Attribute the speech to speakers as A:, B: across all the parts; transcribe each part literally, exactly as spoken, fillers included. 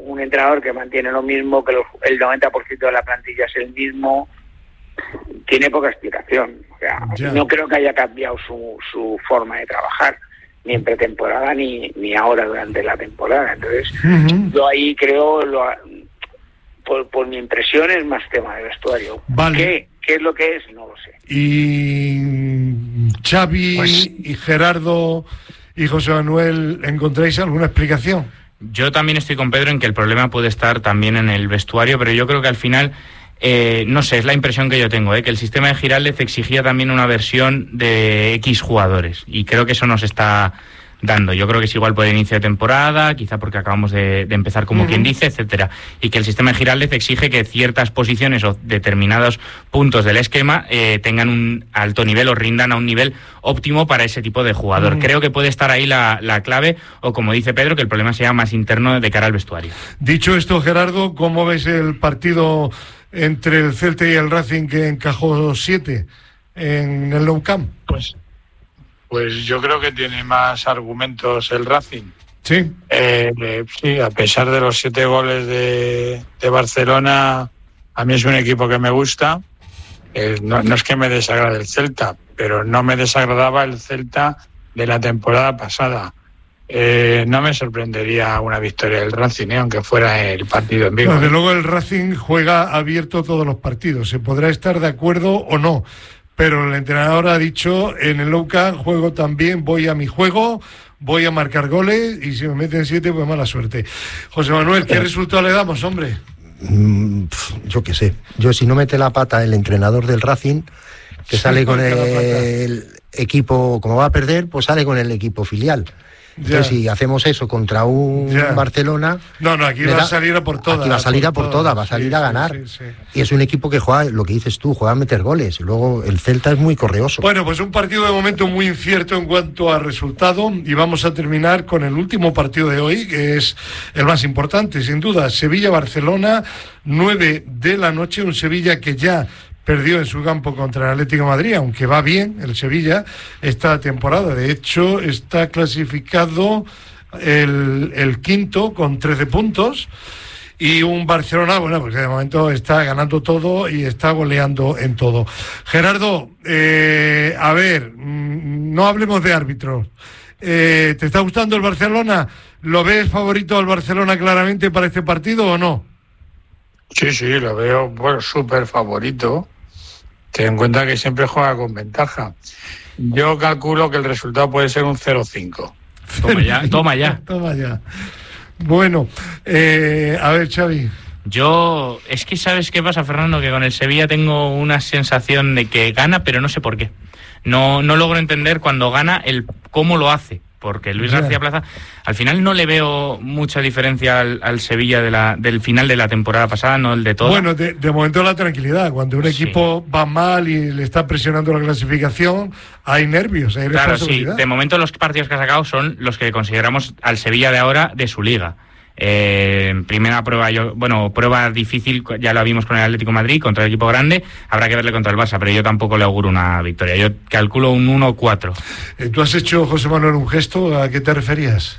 A: un entrenador que mantiene lo mismo, que los, el noventa por ciento de la plantilla es el mismo, tiene poca explicación. O sea, ya. No creo que haya cambiado su, su forma de trabajar, ni en pretemporada ni, ni ahora durante la temporada. Entonces, uh-huh. yo ahí creo, lo, por, por mi impresión, es más tema de vestuario.
B: Vale.
A: ¿Qué, ¿Qué es lo que es? No lo sé.
B: Y Xavi pues... y Gerardo y José Manuel, ¿encontráis alguna explicación?
C: Yo también estoy con Pedro en que el problema puede estar también en el vestuario, pero yo creo que al final, eh, no sé, es la impresión que yo tengo, eh, que el sistema de Giraldez exigía también una versión de X jugadores, y creo que eso nos está dando. Yo creo que es igual por el inicio de temporada, quizá porque acabamos de, de empezar como uh-huh. quien dice, etcétera, y que el sistema de Giraldez exige que ciertas posiciones o determinados puntos del esquema eh, tengan un alto nivel o rindan a un nivel óptimo para ese tipo de jugador. Uh-huh. Creo que puede estar ahí la, la clave, o como dice Pedro, que el problema sea más interno de cara al vestuario.
B: Dicho esto, Gerardo, ¿cómo ves el partido entre el Celta y el Racing, que encajó siete en el Nou Camp?
D: Pues Pues yo creo que tiene más argumentos el Racing.
B: Sí.
D: Eh, eh, sí, a pesar de los siete goles de, de Barcelona, a mí es un equipo que me gusta. Eh, no, no es que me desagrade el Celta, pero no me desagradaba el Celta de la temporada pasada. Eh, no me sorprendería una victoria del Racing, eh, aunque fuera el partido en vivo.
B: Desde luego el Racing juega abierto todos los partidos. Se podrá estar de acuerdo o no, pero el entrenador ha dicho: en el Nou Camp juego también, voy a mi juego, voy a marcar goles, y si me meten siete, pues mala suerte. José Manuel, ¿qué resultado le damos, hombre?
E: Mm, yo qué sé. Yo, si no mete la pata el entrenador del Racing, que sí, sale con el equipo, como va a perder, pues sale con el equipo filial. Entonces, ya. si hacemos eso contra un ya. Barcelona...
B: No, no, aquí va da, a salir a por todas.
E: Aquí va a salir a por todas, va a salir sí, a ganar. Sí, sí, sí. Y es un equipo que juega, lo que dices tú, juega a meter goles. Luego el Celta es muy correoso.
B: Bueno, pues un partido de momento muy incierto en cuanto a resultado. Y vamos a terminar con el último partido de hoy, que es el más importante, sin duda. Sevilla-Barcelona, nueve de la noche. Un Sevilla que ya perdió en su campo contra el Atlético de Madrid, aunque va bien el Sevilla esta temporada. De hecho, está clasificado el, el quinto con trece puntos. Y un Barcelona, bueno, pues de momento está ganando todo y está goleando en todo. Gerardo, eh, a ver, no hablemos de árbitros. Eh, ¿Te está gustando el Barcelona? ¿Lo ves favorito al Barcelona claramente para este partido o no?
D: Sí, sí, lo veo, bueno, súper favorito. Ten en cuenta que siempre juega con ventaja. Yo calculo que el resultado puede ser un cero cinco.
C: Toma ya, toma ya.
B: Toma ya. Bueno, eh, a ver, Xavi.
C: Yo, es que ¿sabes qué pasa, Fernando? Que con el Sevilla tengo una sensación de que gana, pero no sé por qué. No, no logro entender cuando gana el cómo lo hace. Porque Luis García Plaza, al final no le veo mucha diferencia al, al Sevilla de la, del final de la temporada pasada, no el de todo.
B: Bueno, de, de momento la tranquilidad. Cuando un sí. equipo va mal y le está presionando la clasificación, hay nervios, hay
C: claro,
B: responsabilidad.
C: Sí. De momento los partidos que ha sacado son los que consideramos al Sevilla de ahora de su liga. Eh, primera prueba, yo, bueno, prueba difícil, ya la vimos con el Atlético de Madrid, contra el equipo grande, habrá que verle contra el Barça, pero yo tampoco le auguro una victoria, yo calculo un uno cuatro.
B: Eh, ¿Tú has hecho, José Manuel, un gesto? ¿A qué te referías?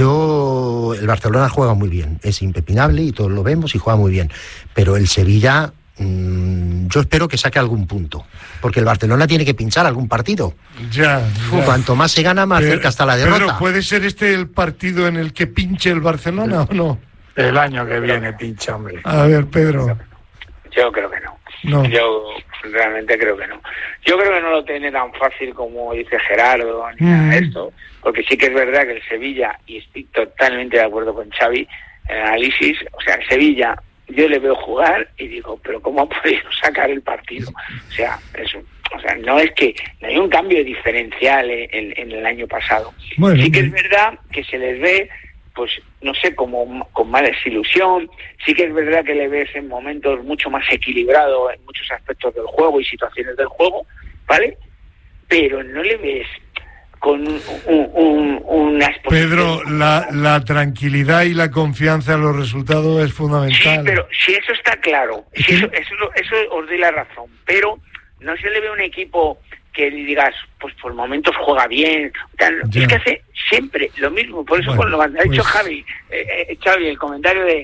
E: Yo, el Barcelona juega muy bien, es impepinable y todos lo vemos y juega muy bien, pero el Sevilla, mmm, yo espero que saque algún punto, porque el Barcelona tiene que pinchar algún partido.
B: Ya, ya.
E: Cuanto más se gana, más pero, cerca está la derrota.
B: Pero ¿puede ser este el partido en el que pinche el Barcelona o no?
D: El año que viene pincha, hombre.
B: A ver, Pedro.
A: Yo creo que no. no. Yo realmente creo que no. Yo creo que no lo tiene tan fácil como dice Gerardo, ni nada de esto, porque sí que es verdad que el Sevilla, y estoy totalmente de acuerdo con Xavi en el análisis, o sea, el Sevilla, yo le veo jugar y digo, pero ¿cómo ha podido sacar el partido? O sea, eso, o sea, no es que no hay un cambio diferencial en, en, en el año pasado. Bueno, sí que es verdad que se les ve, pues, no sé, como con más desilusión. Sí que es verdad que le ves en momentos mucho más equilibrado en muchos aspectos del juego y situaciones del juego, ¿vale? Pero no le ves con un, un, una exposición.
B: Pedro, la, la tranquilidad y la confianza en los resultados es fundamental.
A: Sí, pero si eso está claro, si eso, eso, eso os doy la razón, pero no se le ve un equipo que digas, pues por momentos juega bien, tal. Es que hace siempre lo mismo, por eso bueno, con lo que ha dicho pues... Javi, eh, eh, Xavi, el comentario de